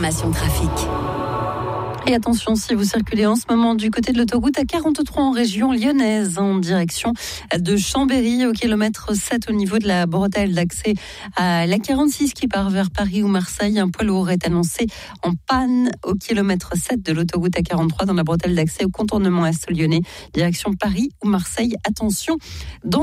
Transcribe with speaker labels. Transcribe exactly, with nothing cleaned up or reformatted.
Speaker 1: l'information trafic.
Speaker 2: Et attention, si vous circulez en ce moment du côté de l'autoroute A quarante-trois en région lyonnaise, en direction de Chambéry, au kilomètre sept, au niveau de la bretelle d'accès à l'A quarante-six qui part vers Paris ou Marseille, un poids lourd est annoncé en panne au kilomètre sept de l'autoroute A quarante-trois dans la bretelle d'accès au contournement est lyonnais, direction Paris ou Marseille. Attention, dans